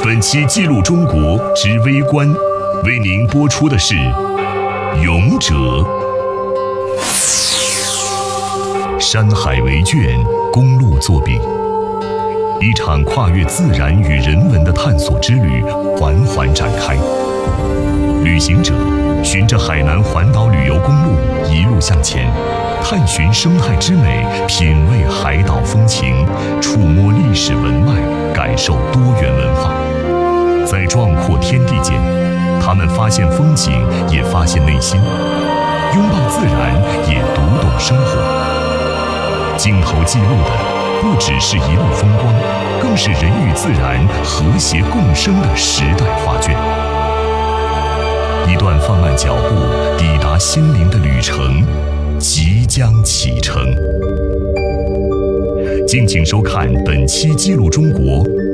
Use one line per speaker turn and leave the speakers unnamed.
本期记录中国之微观，为您播出的是《勇者》。山海为卷，公路作笔，一场跨越自然与人文的探索之旅缓缓展开。旅行者循着海南环岛旅游公路一路向前，探寻生态之美，品味海岛风情，触摸历史文脉，感受多元文化。在壮阔天地间，他们发现风景，也发现内心；拥抱自然，也读懂生活。镜头记录的不只是一路风光，更是人与自然和谐共生的时代画卷。一段放慢脚步抵达心灵的旅程即将启程。敬请收看本期《记录中国》